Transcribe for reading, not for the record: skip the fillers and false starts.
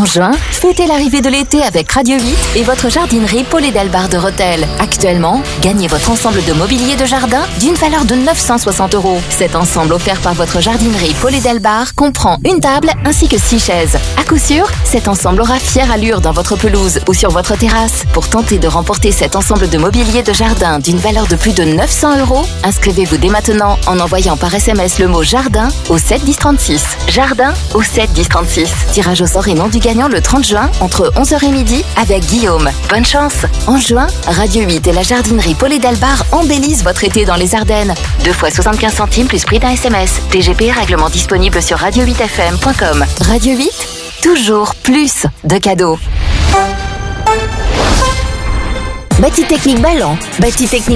En juin, fêtez l'arrivée de l'été avec Radio 8 et votre jardinerie Paul et Delbar de Rethel. Actuellement, gagnez votre ensemble de mobilier de jardin d'une valeur de 960 €. Cet ensemble offert par votre jardinerie Paul et Delbar comprend une table ainsi que 6 chaises. À coup sûr, cet ensemble aura fière allure dans votre pelouse ou sur votre terrasse. Pour tenter de remporter cet ensemble de mobilier de jardin d'une valeur de plus de 900 €, inscrivez-vous dès maintenant en envoyant par SMS le mot jardin au 7 10 36. Jardin au 7 10 36. Tirage au sort et nom du gagnant le 30 juin entre 11h et midi avec Guillaume. Bonne chance! En juin, Radio 8 et la jardinerie Paul et Delbar embellissent votre été dans les Ardennes. 2 fois 75 centimes plus prix d'un SMS. TGP règlement disponible sur radio8fm.com. Radio 8, toujours plus de cadeaux. Bâti Technique Ballan. Bâti Technique